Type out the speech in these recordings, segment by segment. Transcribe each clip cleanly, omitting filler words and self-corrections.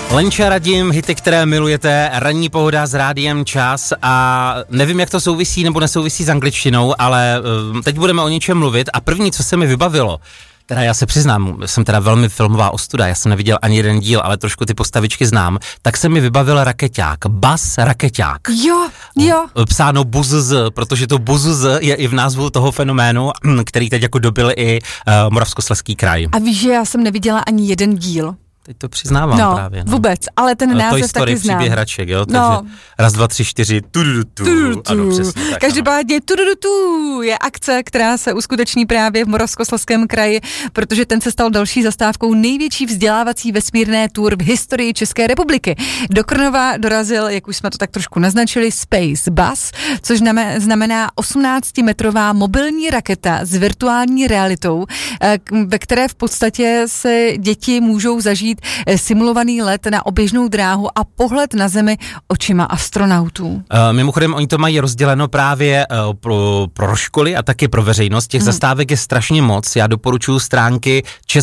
Lenča Radim, hity, které milujete, ranní pohoda s Rádiem Čas a nevím, jak to souvisí nebo nesouvisí s angličtinou, ale teď budeme o něčem mluvit a první, co se mi vybavilo, teda já se přiznám, jsem teda velmi filmová ostuda, já jsem neviděl ani jeden díl, ale trošku ty postavičky znám, tak se mi vybavil Rakeťák, Buzz Rakeťák. Jo. Psáno Buzz, protože to Buzz je i v názvu toho fenoménu, který teď jako dobil i Moravskoslezský kraj. A víš, že já jsem neviděla ani jeden díl. Teď to přiznávám právě. No, vůbec, ale ten název taky znám. Příběh hraček, jo? Takže raz, dva, tři, čtyři, ano, přesně tak. Každopádně je akce, která se uskuteční právě v Moravskoslezském kraji, protože ten se stal další zastávkou největší vzdělávací vesmírné tour v historii České republiky. Do Krnova dorazil, jak už jsme to tak trošku naznačili, Space Bus, což znamená 18-metrová mobilní raketa s virtuální realitou, ve které v podstatě se děti můžou zažít simulovaný let na oběžnou dráhu a pohled na Zemi očima astronautů. Mimochodem, oni to mají rozděleno právě pro školy a taky pro veřejnost. Těch zastávek je strašně moc. Já doporučuji stránky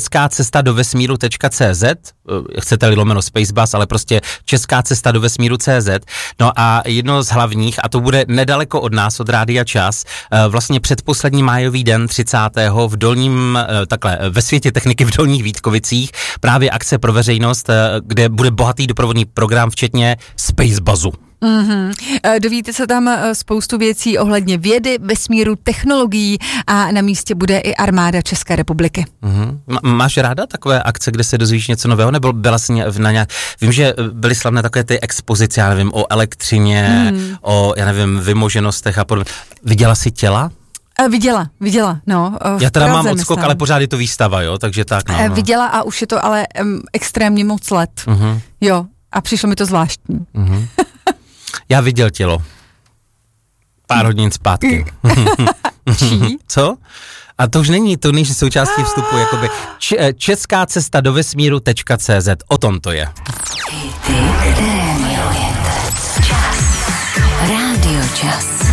českácestadovesmíru.cz, chcete-li lomeno Spacebus, ale prostě českácestadovesmíru.cz. No a jedno z hlavních, a to bude nedaleko od nás, od Rádia Čas, vlastně předposlední májový den 30. v dolním, ve světě techniky v Dolních Vítkovicích, právě akce pro veřejnost, kde bude bohatý doprovodný program, včetně Spacebuzu. Dovíte se tam spoustu věcí ohledně vědy, vesmíru, technologií a na místě bude i armáda České republiky. Máš ráda takové akce, kde se dozvíš něco nového, nebo byla jsi na nějak... Vím, že byly slavné takové ty expozice, já nevím, o elektřině, o, já nevím, vymoženostech a podobně. Viděla jsi těla? Viděla, no. Já teda mám odskok, ale pořád je to výstava, jo, takže tak, no. Viděla a už je to ale extrémně moc let. Jo, a přišlo mi to zvláštní. Já viděl tělo. Pár hodin zpátky. Čí? Co? A to už není součástí vstupu, jakoby českácestadovesmíru.cz, o tom to je. Hity, které milujete. Čas. Rádio Čas.